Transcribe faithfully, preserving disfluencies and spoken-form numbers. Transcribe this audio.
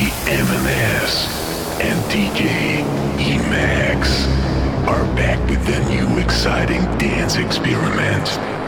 M M S and D J E-Max are back with the new exciting dance experiment.